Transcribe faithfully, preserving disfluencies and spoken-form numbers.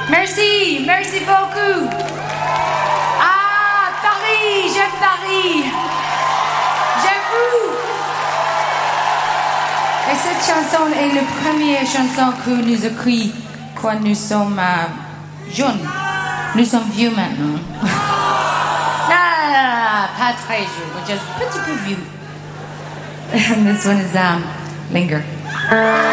Merci, merci beaucoup. Ah, Paris, j'aime Paris. J'aime vous. Et cette chanson est la première chanson que nous écrivons quand nous sommes euh, jeunes. Nous sommes vieux maintenant. Ah, pas très vieux, just petit peu vieux. And this one is um, Linger.